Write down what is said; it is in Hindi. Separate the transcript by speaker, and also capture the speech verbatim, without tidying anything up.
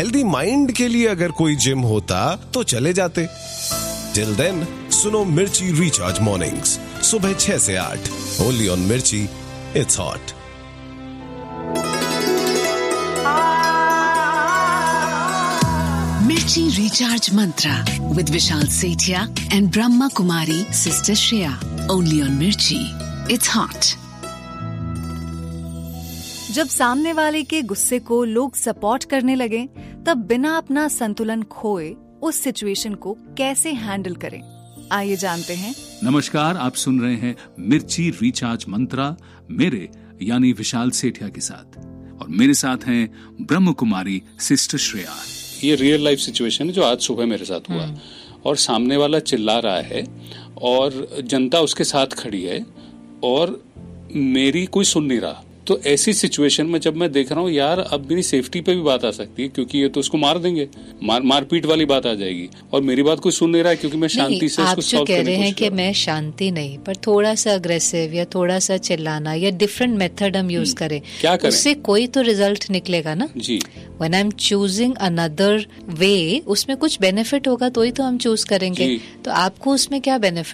Speaker 1: हेल्दी माइंड के लिए अगर कोई जिम होता तो चले जाते। टिल देन सुनो मिर्ची रिचार्ज मॉर्निंग्स सुबह छह से आठ, ओनली ऑन मिर्ची, it's hot.
Speaker 2: Mirchi Recharge Mantra with Vishal Sethia and Brahma Kumari Sister Shreya. Only on Mirchi. It's hot.
Speaker 3: जब सामने वाले के गुस्से को लोग सपोर्ट करने लगे, तब बिना अपना संतुलन खोए उस सिचुएशन को कैसे हैंडल करें, आइए जानते हैं।
Speaker 4: नमस्कार, आप सुन रहे हैं मिर्ची रिचार्ज मंत्रा मेरे यानी विशाल सेठिया के साथ, और मेरे साथ हैं ब्रह्म कुमारी सिस्टर श्रेया।
Speaker 5: ये रियल लाइफ सिचुएशन है जो आज सुबह मेरे साथ हुआ, और सामने वाला चिल्ला रहा है और जनता उसके साथ खड़ी है और मेरी कोई सुन नहीं रहा। तो ऐसी सिचुएशन में जब मैं देख रहा हूँ यार अब मेरी सेफ्टी पे भी बात आ सकती है, क्योंकि ये तो उसको मार देंगे, मार मारपीट वाली बात आ जाएगी, और मेरी बात कोई सुन नहीं रहा है क्योंकि मैं शांति से इसको सॉल्व करने की कोशिश कर रहा हूं। आप जो कह रहे हैं कि मैं शांति नहीं, पर थोड़ा सा अग्रेसिव या थोड़ा सा चिल्लाना या डिफरेंट मेथड हम यूज करें, क्या करें? उससे कोई तो रिजल्ट निकलेगा ना जी। When I am choosing another way, उसमें कुछ बेनिफिट होगा तो ही तो हम चूज करेंगे। तो आपको उसमें क्या बेनिफिट